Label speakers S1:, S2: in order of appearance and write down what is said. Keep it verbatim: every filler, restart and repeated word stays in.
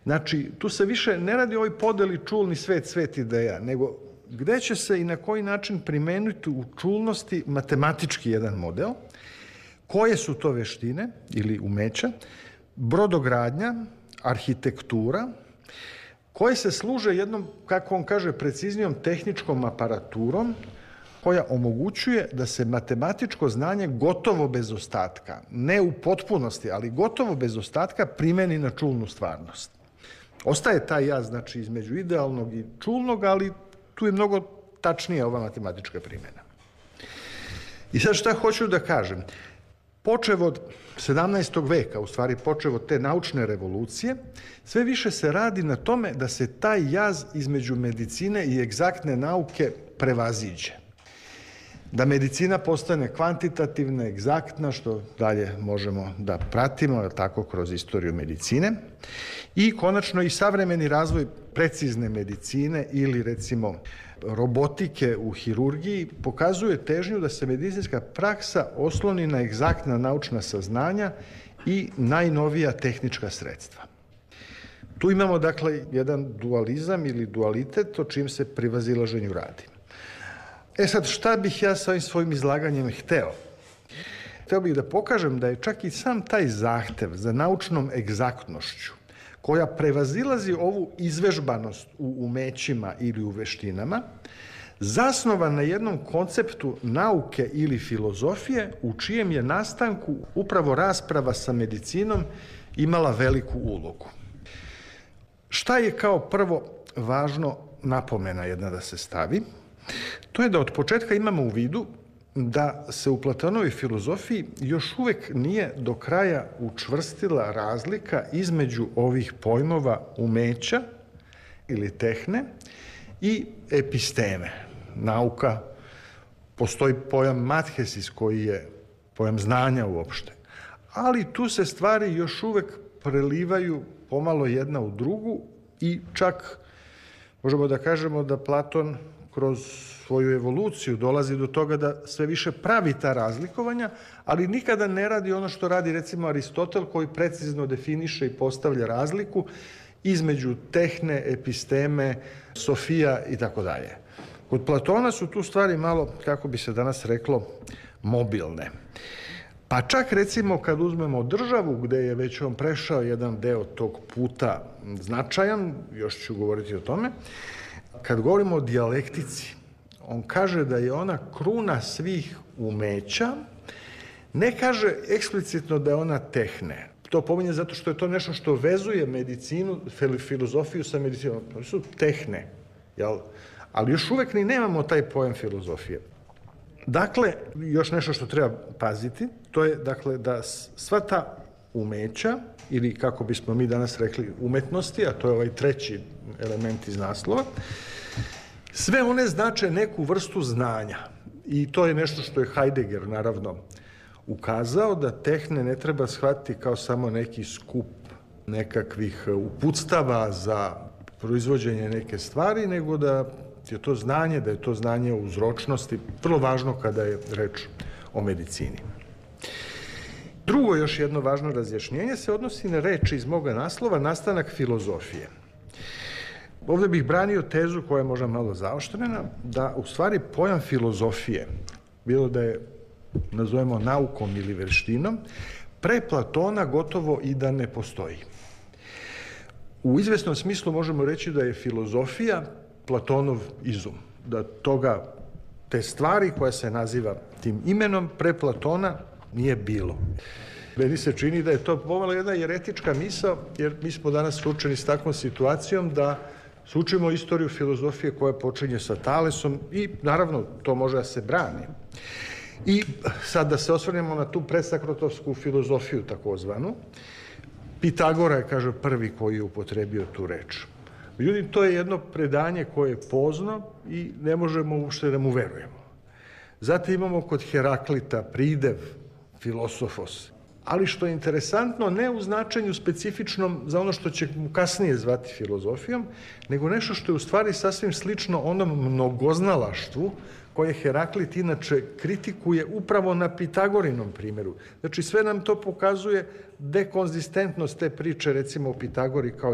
S1: Znači, tu se više ne radi o ovoj podeli čulni svet, svet ideja, nego gde će se i na koji način primeniti u čulnosti matematički jedan model, koje su to veštine ili umeća, brodogradnja, arhitektura, koje se služe jednom, kako on kaže, preciznijom tehničkom aparaturom koja omogućuje da se matematičko znanje gotovo bez ostatka, ne u potpunosti, ali gotovo bez ostatka primeni na čulnu stvarnost. Ostaje taj jaz, znači, između idealnog i čulnog, ali tu je mnogo tačnija ova matematička primjena. I sad šta hoću da kažem? Počev od sedamnaestog veka, u stvari počev od te naučne revolucije, sve više se radi na tome da se taj jaz između medicine i egzaktne nauke prevaziđe. Da medicina postane kvantitativna, egzaktna, što dalje možemo da pratimo, tako kroz istoriju medicine, i konačno i savremeni razvoj precizne medicine ili recimo robotike u hirurgiji pokazuje težnju da se medicinska praksa osloni na egzaktna naučna saznanja i najnovija tehnička sredstva. Tu imamo, dakle, jedan dualizam ili dualitet o čim se privazilaženju radi. E sad, šta bih ja sa ovim svojim izlaganjem hteo? Hteo bih da pokažem da je čak i sam taj zahtev za naučnom egzaktnošću, koja prevazilazi ovu izvežbanost u umećima ili u veštinama, zasnovan na jednom konceptu nauke ili filozofije u čijem je nastanku upravo rasprava sa medicinom imala veliku ulogu. Šta je kao prvo važno napomena jedna da se stavi? To je da od početka imamo u vidu da se u Platonovoj filozofiji još uvek nije do kraja učvrstila razlika između ovih pojmova umeća ili tehne i episteme, nauka. Postoji pojam mathesis koji je pojam znanja uopšte. Ali tu se stvari još uvek prelivaju pomalo jedna u drugu i čak možemo da kažemo da Platon kroz svoju evoluciju dolazi do toga da sve više pravi ta razlikovanja, ali nikada ne radi ono što radi recimo Aristotel, koji precizno definiše i postavlja razliku između tehne, episteme, sofija i tako dalje. Kod Platona su tu stvari malo, kako bi se danas reklo, mobilne. Pa čak recimo kad uzmemo državu, gde je već on prešao jedan deo tog puta značajan, još ću govoriti o tome, kad govorimo o dijalektici, on kaže da je ona kruna svih umeća, ne kaže eksplicitno da je ona tehne. To pominje zato što je to nešto što vezuje medicinu, filozofiju sa medicinom. To su tehne, jel? Ali još uvek ni nemamo taj pojam filozofije. Dakle, još nešto što treba paziti, to je dakle da sva ta umeća, ili kako bismo mi danas rekli umetnosti, a to je ovaj treći element iz naslova, sve one znače neku vrstu znanja. I to je nešto što je Heidegger, naravno, ukazao, da tehne ne treba shvatiti kao samo neki skup nekakvih uputstava za proizvođenje neke stvari, nego da je to znanje, da je to znanje o uzročnosti, vrlo važno kada je reč o medicini. Drugo, još jedno važno razjašnjenje se odnosi na reči iz moga naslova, nastanak filozofije. Ovde bih branio tezu koja je možda malo zaoštrena, da u stvari pojam filozofije, bilo da je nazovemo naukom ili veštinom, pre Platona gotovo i da ne postoji. U izvesnom smislu možemo reći da je filozofija Platonov izum, da toga, te stvari koja se naziva tim imenom, pre Platona nije bilo. Meni se čini da je to pomalo jedna jeretička misao, jer mi smo danas suočeni s takvom situacijom da učimo istoriju filozofije koja počinje sa Talesom i naravno to može da se brani. I sad da se osvrnemo na tu predsakrotovsku filozofiju takozvanu, Pitagora je, kaže, prvi koji je upotrebio tu reč. Međutim, to je jedno predanje koje je pozno i ne možemo uopšte da mu verujemo. Zatim imamo kod Heraklita pridev filosofos, ali što je interesantno, ne u značenju specifičnom za ono što će mu kasnije zvati filozofijom, nego nešto što je u stvari sasvim slično onom mnogoznalaštvu koje Heraklit inače kritikuje upravo na Pitagorinom primjeru. Znači, sve nam to pokazuje dekonzistentnost te priče, recimo o Pitagori kao